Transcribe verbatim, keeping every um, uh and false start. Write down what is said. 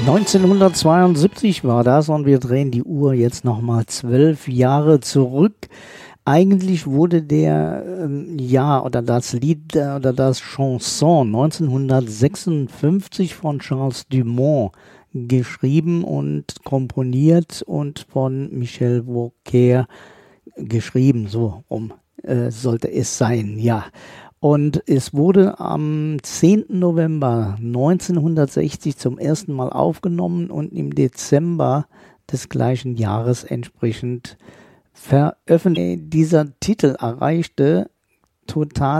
neunzehnhundertzweiundsiebzig war das und wir drehen die Uhr jetzt nochmal zwölf Jahre zurück. Eigentlich wurde der, ähm, ja, oder das Lied äh, oder das Chanson neunzehnhundertsechsundfünfzig von Charles Dumont geschrieben und komponiert und von Michel Vauquer geschrieben, so rum äh, sollte es sein, ja. Und es wurde am zehnten November neunzehnhundertsechzig zum ersten Mal aufgenommen und im Dezember des gleichen Jahres entsprechend veröffentlicht. Dieser Titel erreichte total